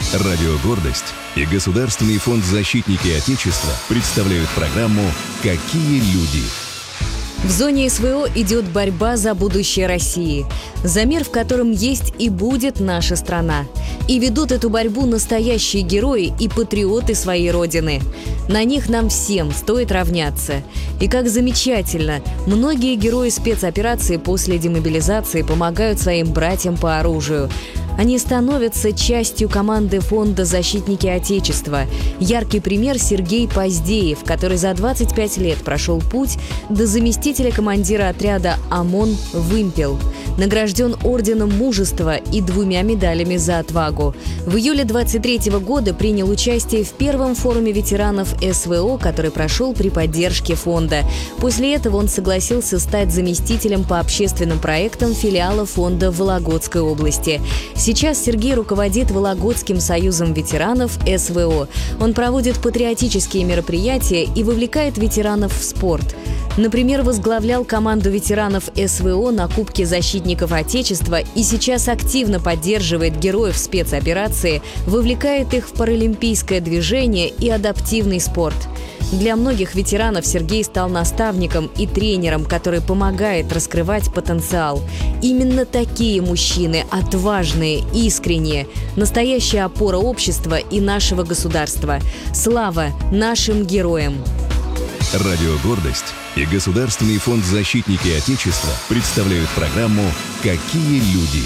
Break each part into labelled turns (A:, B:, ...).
A: Радио «Гордость» и Государственный фонд «Защитники Отечества» представляют программу «Какие люди?».
B: В зоне СВО идет борьба за будущее России, за мир, в котором есть и будет наша страна. И ведут эту борьбу настоящие герои и патриоты своей Родины. На них нам всем стоит равняться. И как замечательно, многие герои спецоперации после демобилизации помогают своим братьям по оружию. Они становятся частью команды фонда «Защитники Отечества». Яркий пример – Сергей Поздеев, который за 25 лет прошел путь до заместителя командира отряда ОМОН «Вымпел». Награжден орденом мужества и 2 медалями за отвагу. В июле 23 года принял участие в первом форуме ветеранов СВО, который прошел при поддержке фонда. После этого он согласился стать заместителем по общественным проектам филиала фонда в Вологодской области. Сейчас Сергей руководит Вологодским союзом ветеранов СВО. Он проводит патриотические мероприятия и вовлекает ветеранов в спорт. Например, возглавлял команду ветеранов СВО на Кубке защитников Отечества и сейчас активно поддерживает героев спецоперации, вовлекает их в паралимпийское движение и адаптивный спорт. Для многих ветеранов Сергей стал наставником и тренером, который помогает раскрывать потенциал. Именно такие мужчины, отважные, искренние, настоящая опора общества и нашего государства. Слава нашим героям!
A: Радио «Гордость» и Государственный фонд «Защитники Отечества» представляют программу «Какие люди?».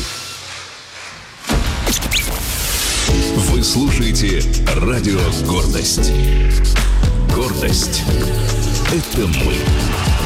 A: Вы слушаете Радио «Гордость». Гордость – это мы.